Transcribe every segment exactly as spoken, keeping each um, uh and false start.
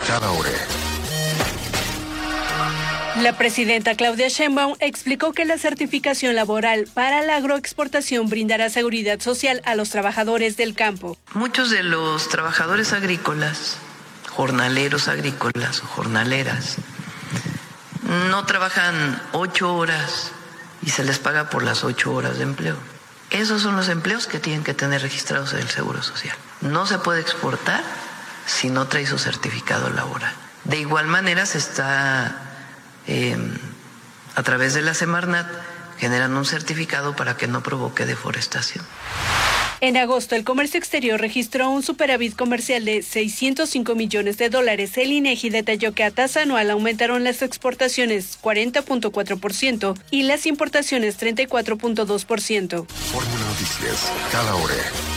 cada hora. La presidenta Claudia Sheinbaum explicó que la certificación laboral para la agroexportación brindará seguridad social a los trabajadores del campo. Muchos de los trabajadores agrícolas, jornaleros agrícolas o jornaleras, no trabajan ocho horas y se les paga por las ocho horas de empleo. Esos son los empleos que tienen que tener registrados en el Seguro Social. No se puede exportar si no trae su certificado laboral. De igual manera se está... Eh, a través de la Semarnat generan un certificado para que no provoque deforestación. En agosto, el comercio exterior registró un superávit comercial de seiscientos cinco millones de dólares. El INEGI detalló que a tasa anual aumentaron las exportaciones cuarenta punto cuatro por ciento y las importaciones treinta y cuatro punto dos por ciento. Fórmula Noticias, cada hora.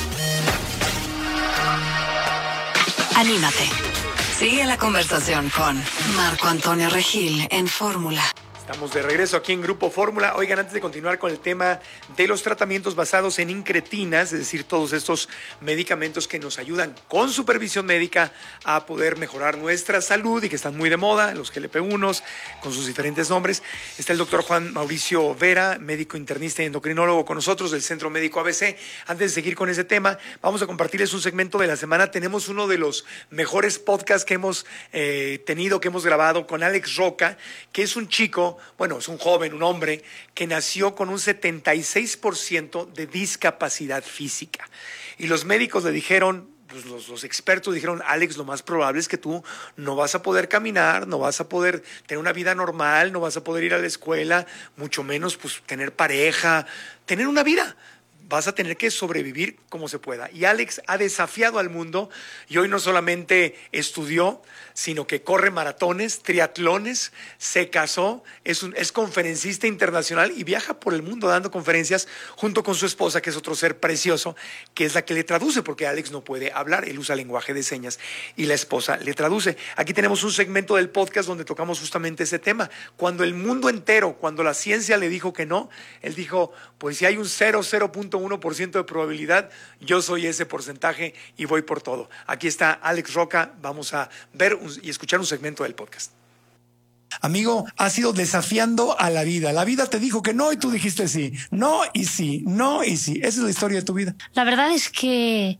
Anímate. Sigue la conversación con Marco Antonio Regil en Fórmula. Estamos de regreso aquí en Grupo Fórmula. Oigan, antes de continuar con el tema de los tratamientos basados en incretinas, es decir, todos estos medicamentos que nos ayudan con supervisión médica a poder mejorar nuestra salud y que están muy de moda, los G L P uno, con sus diferentes nombres, está el doctor Juan Mauricio Vera, médico internista y endocrinólogo con nosotros del Centro Médico A B C. Antes de seguir con ese tema, vamos a compartirles un segmento de la semana. Tenemos uno de los mejores podcasts que hemos eh, tenido, que hemos grabado con Alex Roca, que es un chico, bueno, es un joven, un hombre, que nació con un setenta y seis por ciento de discapacidad física. Y los médicos le dijeron, pues los, los expertos dijeron, Alex, lo más probable es que tú no vas a poder caminar, no vas a poder tener una vida normal, no vas a poder ir a la escuela, mucho menos pues tener pareja, tener una vida. Vas a tener que sobrevivir como se pueda. Y Alex ha desafiado al mundo y hoy no solamente estudió, sino que corre maratones, triatlones, se casó, es, un, es conferencista internacional y viaja por el mundo dando conferencias junto con su esposa, que es otro ser precioso, que es la que le traduce, porque Alex no puede hablar, él usa lenguaje de señas y la esposa le traduce. Aquí tenemos un segmento del podcast donde tocamos justamente ese tema. Cuando el mundo entero, cuando la ciencia le dijo que no, él dijo, pues si hay un cero punto uno por ciento de probabilidad, yo soy ese porcentaje y voy por todo. Aquí está Alex Roca, vamos a ver un, y escuchar un segmento del podcast. Amigo, has ido desafiando a la vida. La vida te dijo que no y tú dijiste sí. No y sí, no y sí. Esa es la historia de tu vida. La verdad es que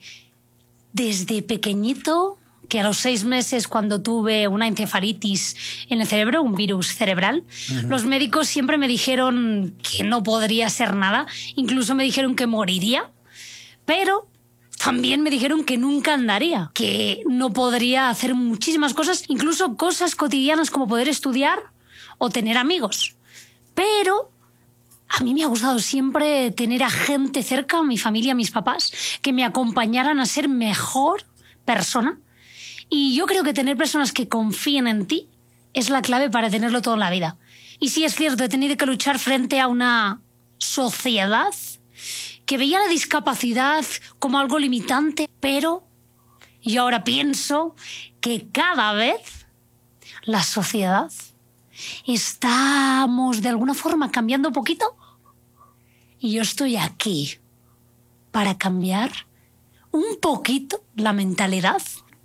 desde pequeñito, que a los seis meses cuando tuve una encefalitis en el cerebro, un virus cerebral, uh-huh. Los médicos siempre me dijeron que no podría ser nada, incluso me dijeron que moriría, pero también me dijeron que nunca andaría, que no podría hacer muchísimas cosas, incluso cosas cotidianas como poder estudiar o tener amigos. Pero a mí me ha gustado siempre tener a gente cerca, a mi familia, a mis papás, que me acompañaran a ser mejor persona. Y yo creo que tener personas que confíen en ti es la clave para tenerlo toda la vida. Y sí es cierto, he tenido que luchar frente a una sociedad que veía la discapacidad como algo limitante, pero yo ahora pienso que cada vez la sociedad estamos de alguna forma cambiando un poquito y yo estoy aquí para cambiar un poquito la mentalidad,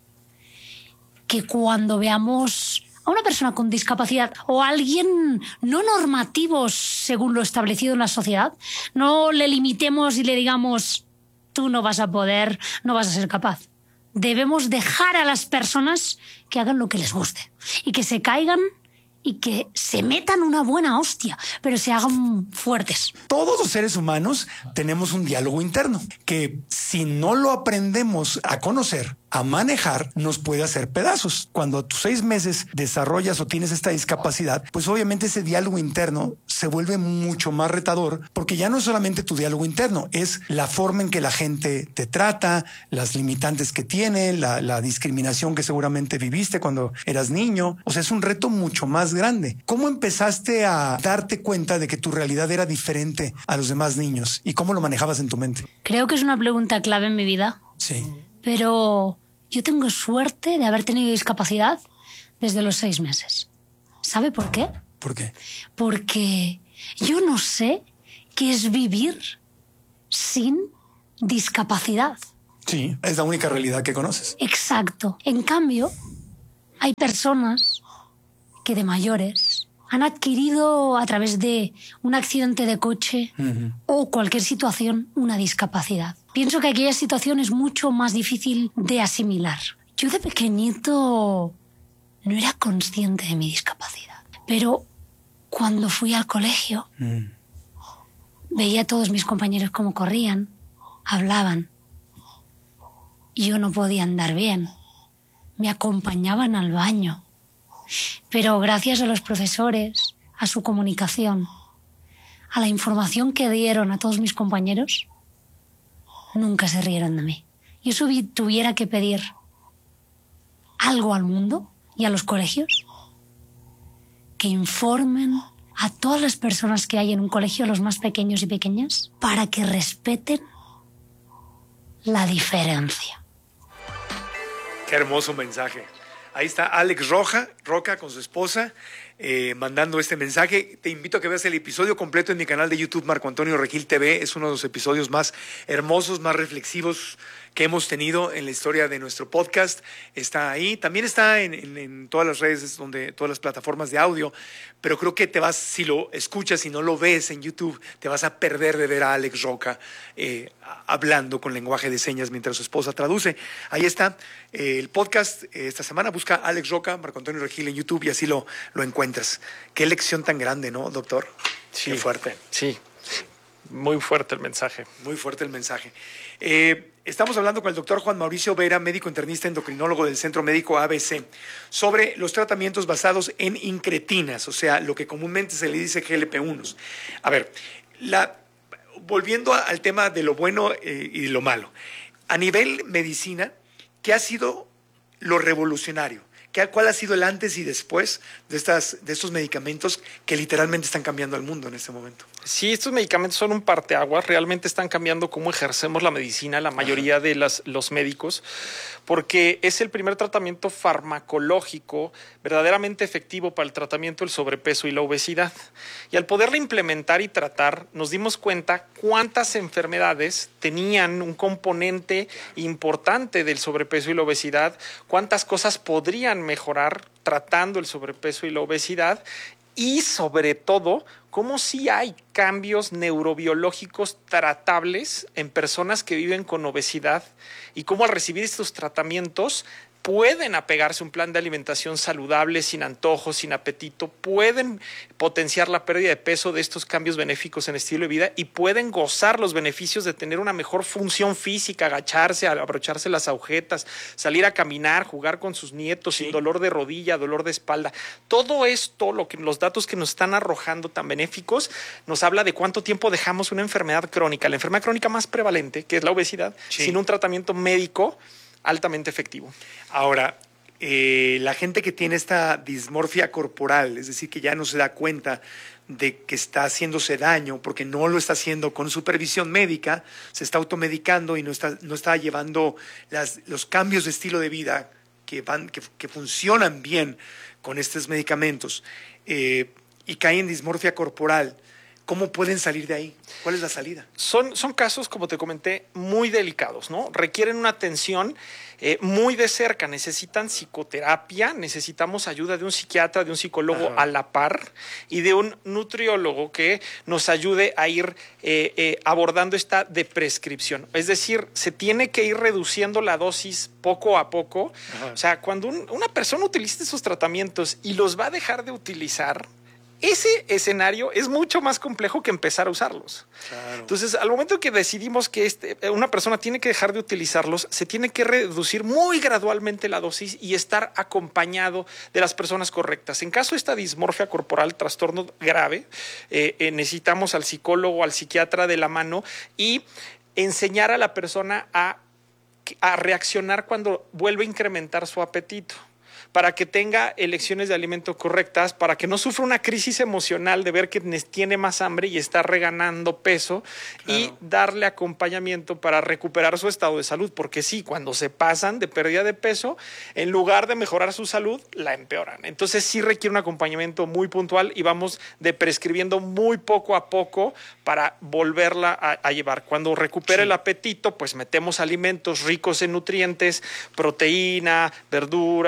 que cuando veamos a una persona con discapacidad o a alguien no normativo según lo establecido en la sociedad, no le limitemos y le digamos, tú no vas a poder, no vas a ser capaz. Debemos dejar a las personas que hagan lo que les guste y que se caigan y que se metan una buena hostia, pero se hagan fuertes. Todos los seres humanos tenemos un diálogo interno que si no lo aprendemos a conocer, a manejar, nos puede hacer pedazos. Cuando a tus seis meses desarrollas o tienes esta discapacidad, pues obviamente ese diálogo interno se vuelve mucho más retador, porque ya no es solamente tu diálogo interno, es la forma en que la gente te trata, las limitantes que tiene, la, la discriminación que seguramente viviste cuando eras niño. O sea, es un reto mucho más grande. ¿Cómo empezaste a darte cuenta de que tu realidad era diferente a los demás niños? ¿Y cómo lo manejabas en tu mente? Creo que es una pregunta clave en mi vida. Sí. Pero yo tengo suerte de haber tenido discapacidad desde los seis meses. ¿Sabe por qué? ¿Por qué? Porque yo no sé qué es vivir sin discapacidad. Sí, es la única realidad que conoces. Exacto. En cambio, hay personas que de mayores han adquirido a través de un accidente de coche uh-huh. o cualquier situación una discapacidad. Pienso que aquella situación es mucho más difícil de asimilar. Yo de pequeñito no era consciente de mi discapacidad, pero cuando fui al colegio uh-huh. veía a todos mis compañeros cómo corrían, hablaban. Yo no podía andar bien. Me acompañaban al baño. Pero gracias a los profesores, a su comunicación, a la información que dieron a todos mis compañeros, nunca se rieron de mí. Yo si tuviera que pedir algo al mundo y a los colegios, que informen a todas las personas que hay en un colegio, los más pequeños y pequeñas, para que respeten la diferencia. Qué hermoso mensaje. Ahí está Alex Roja, Roca con su esposa, eh, mandando este mensaje. Te invito a que veas el episodio completo en mi canal de YouTube, Marco Antonio Regil T V. Es uno de los episodios más hermosos, más reflexivos que hemos tenido en la historia de nuestro podcast. Está ahí. También está en, en, en todas las redes, donde, todas las plataformas de audio. Pero creo que te vas, si lo escuchas y no lo ves en YouTube, te vas a perder de ver a Alex Roca eh, hablando con lenguaje de señas mientras su esposa traduce. Ahí está eh, el podcast. Eh, esta semana busca Alex Roca, Marco Antonio Regil en YouTube y así lo, lo encuentras. Qué lección tan grande, ¿no, doctor? Sí, qué fuerte. Sí, muy fuerte el mensaje. Muy fuerte el mensaje. Eh, estamos hablando con el doctor Juan Mauricio Vera, médico internista endocrinólogo del Centro Médico A B C, sobre los tratamientos basados en incretinas, o sea, lo que comúnmente se le dice G L P uno. A ver, la, volviendo a, al tema de lo bueno eh, y de lo malo. A nivel medicina, ¿qué ha sido lo revolucionario? ¿Cuál ha sido el antes y después de, estas, de estos medicamentos que literalmente están cambiando al mundo en este momento? Sí, estos medicamentos son un parteaguas, realmente están cambiando cómo ejercemos la medicina, la mayoría de las, los médicos, porque es el primer tratamiento farmacológico verdaderamente efectivo para el tratamiento del sobrepeso y la obesidad. Y al poderla implementar y tratar, nos dimos cuenta cuántas enfermedades tenían un componente importante del sobrepeso y la obesidad, cuántas cosas podrían mejorar tratando el sobrepeso y la obesidad, y sobre todo, cómo sí hay cambios neurobiológicos tratables en personas que viven con obesidad y cómo al recibir estos tratamientos pueden apegarse a un plan de alimentación saludable, sin antojos, sin apetito, pueden potenciar la pérdida de peso de estos cambios benéficos en estilo de vida y pueden gozar los beneficios de tener una mejor función física, agacharse, abrocharse las agujetas, salir a caminar, jugar con sus nietos sí. sin dolor de rodilla, dolor de espalda. Todo esto, lo que, los datos que nos están arrojando tan benéficos, nos habla de cuánto tiempo dejamos una enfermedad crónica, la enfermedad crónica más prevalente, que es la obesidad, sí. sin un tratamiento médico altamente efectivo. Ahora, eh, la gente que tiene esta dismorfia corporal, es decir, que ya no se da cuenta de que está haciéndose daño porque no lo está haciendo con supervisión médica, se está automedicando y no está, no está llevando las, los cambios de estilo de vida que, van, que, que funcionan bien con estos medicamentos eh, y cae en dismorfia corporal. ¿Cómo pueden salir de ahí? ¿Cuál es la salida? Son, son casos, como te comenté, muy delicados, ¿no? Requieren una atención eh, muy de cerca. Necesitan psicoterapia, necesitamos ayuda de un psiquiatra, de un psicólogo Ajá. a la par y de un nutriólogo que nos ayude a ir eh, eh, abordando esta de prescripción. Es decir, se tiene que ir reduciendo la dosis poco a poco. Ajá. O sea, cuando un, una persona utiliza esos tratamientos y los va a dejar de utilizar, ese escenario es mucho más complejo que empezar a usarlos. Claro. Entonces, al momento que decidimos que este, una persona tiene que dejar de utilizarlos, se tiene que reducir muy gradualmente la dosis y estar acompañado de las personas correctas. En caso de esta dismorfia corporal, trastorno grave, eh, eh, necesitamos al psicólogo, al psiquiatra de la mano y enseñar a la persona a, a reaccionar cuando vuelve a incrementar su apetito, para que tenga elecciones de alimento correctas, para que no sufra una crisis emocional de ver que tiene más hambre y está reganando peso, claro. y darle acompañamiento para recuperar su estado de salud, porque sí, cuando se pasan de pérdida de peso, en lugar de mejorar su salud, la empeoran. Entonces sí requiere un acompañamiento muy puntual y vamos de prescribiendo muy poco a poco para volverla a, a llevar. Cuando recupere sí. el apetito, pues metemos alimentos ricos en nutrientes, proteína, verduras, grasas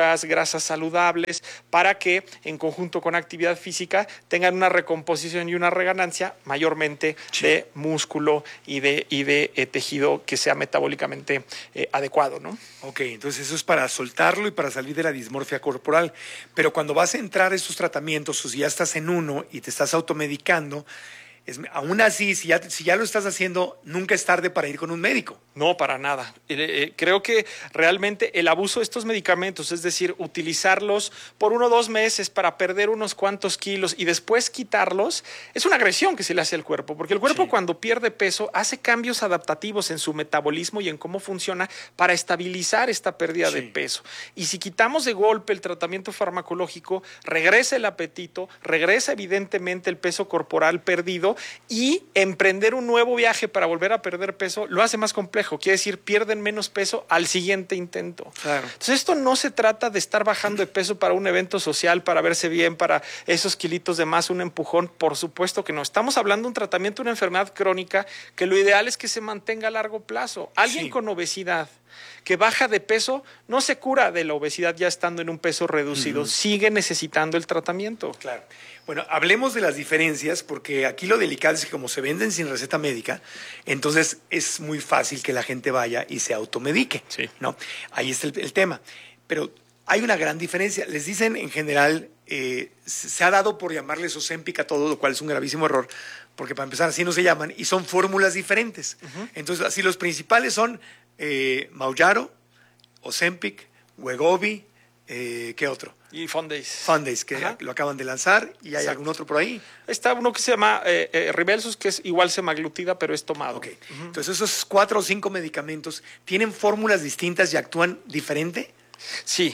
grasas saludables, para que en conjunto con actividad física tengan una recomposición y una reganancia mayormente sí. de músculo y de, y de eh, tejido que sea metabólicamente eh, adecuado, ¿no? Ok, entonces eso es para soltarlo y para salir de la dismorfia corporal. Pero cuando vas a entrar a estos tratamientos, o si ya estás en uno y te estás automedicando, es, aún así, si ya, si ya lo estás haciendo, nunca es tarde para ir con un médico. No, para nada. Eh, eh, creo que realmente el abuso de estos medicamentos, es decir, utilizarlos por uno o dos meses para perder unos cuantos kilos y después quitarlos, es una agresión que se le hace al cuerpo, porque el cuerpo sí. cuando pierde peso hace cambios adaptativos en su metabolismo y en cómo funciona para estabilizar esta pérdida sí. de peso. Y si quitamos de golpe el tratamiento farmacológico, regresa el apetito, regresa evidentemente el peso corporal perdido, y emprender un nuevo viaje para volver a perder peso lo hace más complejo. Quiere decir, pierden menos peso al siguiente intento. Claro. Entonces, esto no se trata de estar bajando de peso para un evento social, para verse bien, para esos kilitos de más, un empujón. Por supuesto que no. Estamos hablando de un tratamiento de una enfermedad crónica que lo ideal es que se mantenga a largo plazo. Alguien sí. con obesidad que baja de peso no se cura de la obesidad ya estando en un peso reducido. Uh-huh. Sigue necesitando el tratamiento. Claro. Bueno, hablemos de las diferencias, porque aquí lo delicado es que como se venden sin receta médica, entonces es muy fácil que la gente vaya y se automedique, sí. ¿no? Ahí está el, el tema. Pero hay una gran diferencia. Les dicen en general, eh, se ha dado por llamarles Ozempic a todo, lo cual es un gravísimo error, porque para empezar así no se llaman, y son fórmulas diferentes. Uh-huh. Entonces, así los principales son eh, Mounjaro, Ozempic, Wegovy, eh, ¿qué otro? Y Fondace. Fondace, que Ajá. lo acaban de lanzar, y hay Exacto. algún otro por ahí. Está uno que se llama eh, eh, Rybelsus, que es igual semaglutida, pero es tomado. Okay. Uh-huh. Entonces esos cuatro o cinco medicamentos tienen fórmulas distintas y actúan diferente. Sí,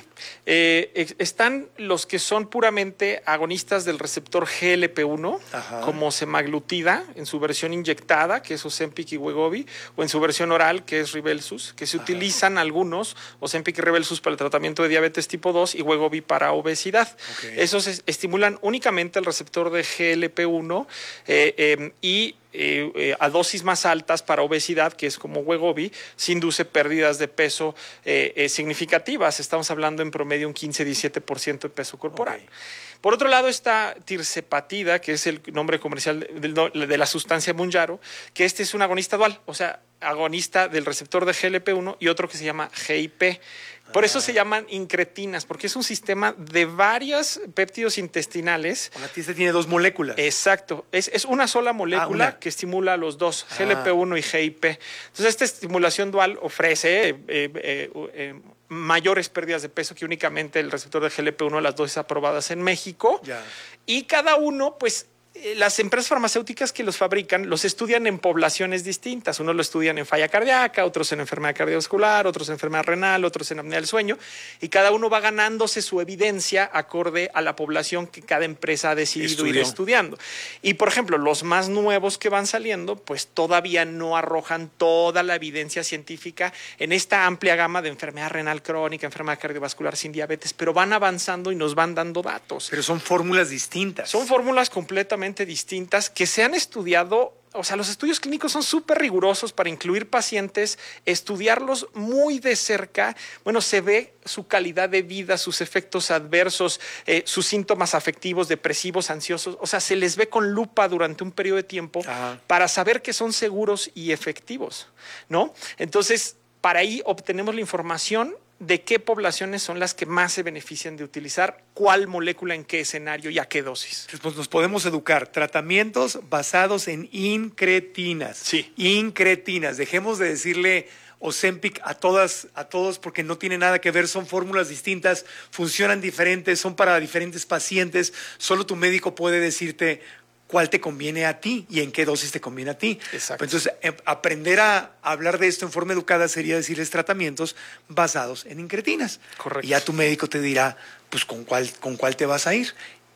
eh, están los que son puramente agonistas del receptor G L P uno, Ajá. como semaglutida en su versión inyectada, que es Ozempic y Wegovy, o en su versión oral, que es Rybelsus, que se Ajá. utilizan algunos, Ozempic y Rybelsus para el tratamiento de diabetes tipo dos y Wegovy para obesidad. Okay. Esos es, estimulan únicamente el receptor de G L P uno eh, eh, y Eh, eh, a dosis más altas para obesidad, que es como Wegovy, se induce pérdidas de peso eh, eh, significativas. Estamos hablando en promedio un quince a diecisiete por ciento de peso corporal. Okay. Por otro lado está tirzepatida, que es el nombre comercial de, de la sustancia Mounjaro, que este es un agonista dual, o sea, agonista del receptor de G L P uno y otro que se llama G I P. Por eso se llaman incretinas, porque es un sistema de varios péptidos intestinales. O sea, este tiene dos moléculas. Exacto. Es, es una sola molécula ah, una. que estimula a los dos, ah. G L P uno y G I P. Entonces, esta estimulación dual ofrece eh, eh, eh, mayores pérdidas de peso que únicamente el receptor de G L P uno, las dosis aprobadas en México. Ya. Y cada uno, pues, las empresas farmacéuticas que los fabrican los estudian en poblaciones distintas. Unos lo estudian en falla cardíaca, otros en enfermedad cardiovascular, otros en enfermedad renal, otros en apnea del sueño, y cada uno va ganándose su evidencia acorde a la población que cada empresa ha decidido Estudió. ir estudiando. Y, por ejemplo, los más nuevos que van saliendo, pues todavía no arrojan toda la evidencia científica en esta amplia gama de enfermedad renal crónica, enfermedad cardiovascular sin diabetes, pero van avanzando y nos van dando datos. Pero son fórmulas distintas. Son fórmulas completamente distintas que se han estudiado. O sea, los estudios clínicos son súper rigurosos para incluir pacientes, estudiarlos muy de cerca. Bueno, se ve su calidad de vida, sus efectos adversos, eh, sus síntomas afectivos, depresivos, ansiosos. O sea, se les ve con lupa durante un periodo de tiempo Ajá. para saber que son seguros y efectivos, ¿no? Entonces, para ahí obtenemos la información de qué poblaciones son las que más se benefician de utilizar cuál molécula en qué escenario y a qué dosis. Pues nos podemos educar. Tratamientos basados en incretinas. Sí. Incretinas. Dejemos de decirle Ozempic a todas, a todos, porque no tiene nada que ver, son fórmulas distintas, funcionan diferentes, son para diferentes pacientes. Solo tu médico puede decirte cuál te conviene a ti y en qué dosis te conviene a ti. Exacto. Entonces, eh, aprender a hablar de esto en forma educada sería decirles tratamientos basados en incretinas. Correcto. Y ya tu médico te dirá, pues, con cuál, con cuál te vas a ir.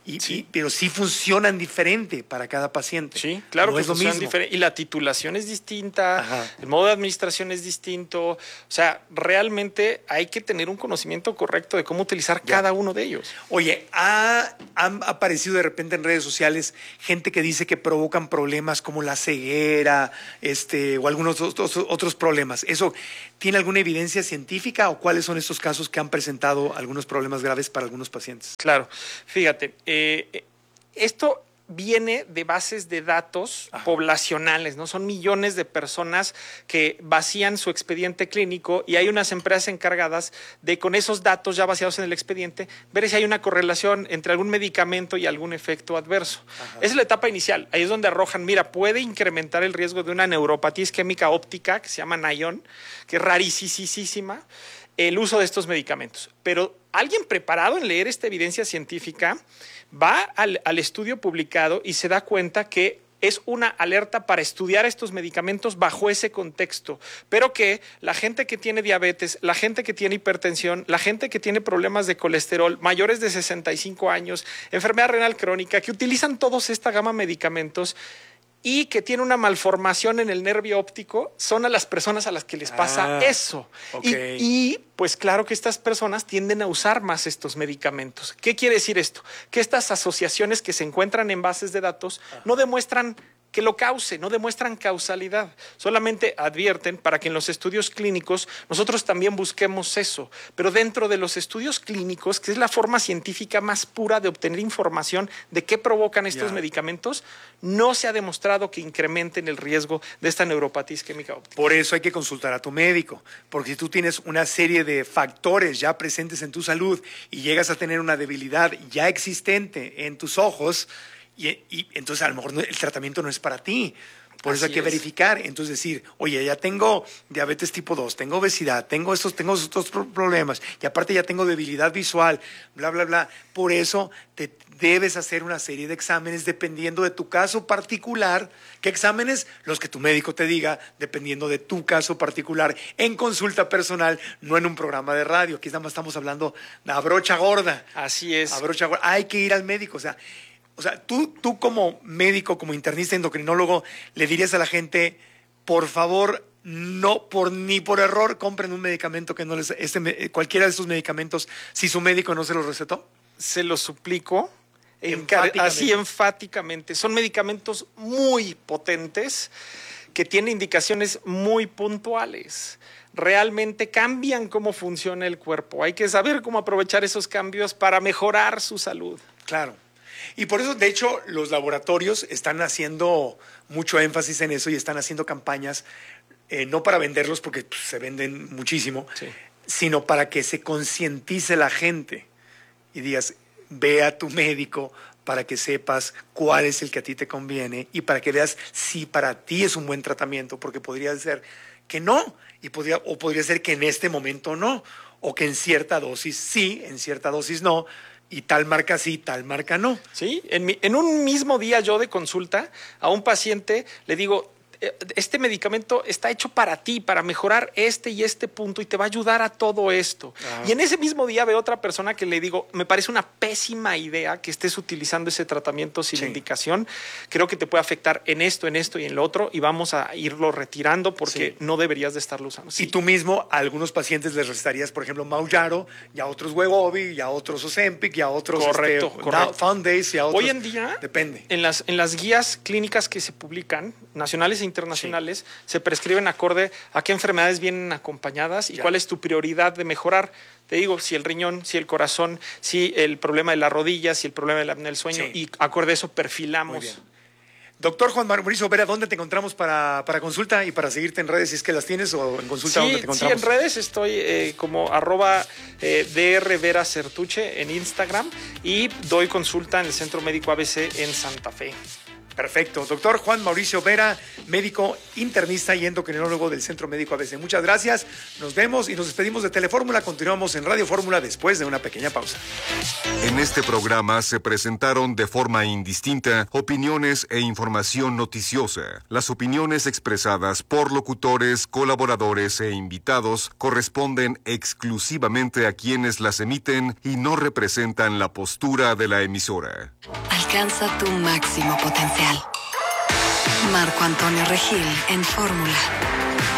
Y, Sí. y- pero sí funcionan diferente para cada paciente. Sí, claro no que es lo funcionan mismo. diferente. Y la titulación es distinta, Ajá. el modo de administración es distinto. O sea, realmente hay que tener un conocimiento correcto de cómo utilizar Ya. cada uno de ellos. Oye, ha, han aparecido de repente en redes sociales gente que dice que provocan problemas como la ceguera, este, o algunos otros, otros problemas. ¿Eso tiene alguna evidencia científica o cuáles son estos casos que han presentado algunos problemas graves para algunos pacientes? Claro, fíjate, eh, esto viene de bases de datos Ajá. poblacionales, ¿no? Son millones de personas que vacían su expediente clínico y hay unas empresas encargadas de, con esos datos ya vaciados en el expediente, ver si hay una correlación entre algún medicamento y algún efecto adverso. Ajá. Esa es la etapa inicial. Ahí es donde arrojan, mira, puede incrementar el riesgo de una neuropatía isquémica óptica, que se llama Nayon, que es rarísima, el uso de estos medicamentos. Pero alguien preparado en leer esta evidencia científica va al, al estudio publicado y se da cuenta que es una alerta para estudiar estos medicamentos bajo ese contexto, pero que la gente que tiene diabetes, la gente que tiene hipertensión, la gente que tiene problemas de colesterol, mayores de sesenta y cinco años, enfermedad renal crónica, que utilizan todos esta gama de medicamentos y que tiene una malformación en el nervio óptico, son a las personas a las que les pasa Ah, eso. ok. Y, y, pues claro que estas personas tienden a usar más estos medicamentos. ¿Qué quiere decir esto? Que estas asociaciones que se encuentran en bases de datos no demuestran que lo cause, no demuestran causalidad, solamente advierten para que en los estudios clínicos nosotros también busquemos eso, pero dentro de los estudios clínicos, que es la forma científica más pura de obtener información de qué provocan estos Ya. medicamentos, no se ha demostrado que incrementen el riesgo de esta neuropatía isquémica óptica. Por eso hay que consultar a tu médico, porque si tú tienes una serie de factores ya presentes en tu salud y llegas a tener una debilidad ya existente en tus ojos, y, y entonces a lo mejor no- el tratamiento no es para ti. Por eso Así hay que es. verificar. Entonces decir, oye, ya tengo diabetes tipo dos, tengo obesidad, tengo estos, tengo estos pro- problemas y aparte ya tengo debilidad visual, bla, bla, bla. Por eso te debes hacer una serie de exámenes dependiendo de tu caso particular. ¿Qué exámenes? Los que tu médico te diga, dependiendo de tu caso particular, en consulta personal, no en un programa de radio. Aquí nada más estamos hablando de a brocha gorda. Así es. A brocha gorda. Hay que ir al médico, o sea... O sea, tú, tú como médico, como internista endocrinólogo, le dirías a la gente, por favor, no por ni por error compren un medicamento que no les, este, me- cualquiera de estos medicamentos, si su médico no se los recetó. Se lo suplico encar- Enfáticamente. así enfáticamente. Son medicamentos muy potentes que tienen indicaciones muy puntuales. Realmente cambian cómo funciona el cuerpo. Hay que saber cómo aprovechar esos cambios para mejorar su salud. Claro. Y por eso, de hecho, los laboratorios están haciendo mucho énfasis en eso y están haciendo campañas, eh, no para venderlos porque pues, se venden muchísimo, Sí. sino para que se concientice la gente y digas, ve a tu médico para que sepas cuál es el que a ti te conviene y para que veas si para ti es un buen tratamiento, porque podría ser que no, y podría, o podría ser que en este momento no, o que en cierta dosis sí, en cierta dosis no, y tal marca sí, tal marca no. Sí, en, mi- en un mismo día yo de consulta a un paciente le digo, "Eh, este medicamento está hecho para ti, para mejorar este y este punto y te va a ayudar a todo esto. Ah. Y en ese mismo día veo otra persona que le digo, me parece una pésima idea que estés utilizando ese tratamiento sin Sí. indicación. Creo que te puede afectar en esto, en esto y en lo otro y vamos a irlo retirando porque Sí. no deberías de estarlo usando. Sí. Y tú mismo a algunos pacientes les recetarías, por ejemplo, Mounjaro, y a otros Wegovy, y a otros Ozempic, y a otros Correcto, este, correcto. Foundays, y a otros. Hoy en día, Depende. En las, en las guías clínicas que se publican, nacionales e internacionales, se prescriben acorde a qué enfermedades vienen acompañadas y Ya. cuál es tu prioridad de mejorar. Te digo, si el riñón, si el corazón, si el problema de la rodilla, si el problema de la apnea del sueño, Sí. y acorde a eso Muy perfilamos. bien. Doctor Juan Mauricio Vera, ¿dónde te encontramos para, para consulta y para seguirte en redes si es que las tienes o en consulta dónde te Sí, sí, encontramos? en redes estoy eh, como arroba eh, dr Vera Certuche en Instagram y doy consulta en el Centro Médico A B C en Santa Fe. Perfecto. Doctor Juan Mauricio Vera, médico internista y endocrinólogo del Centro Médico A B C. Muchas gracias. Nos vemos y nos despedimos de Telefórmula. Continuamos en Radio Fórmula después de una pequeña pausa. En este programa se presentaron de forma indistinta opiniones e información noticiosa. Las opiniones expresadas por locutores, colaboradores e invitados corresponden exclusivamente a quienes las emiten y no representan la postura de la emisora. Alcanza tu máximo potencial. Marco Antonio Regil en Fórmula.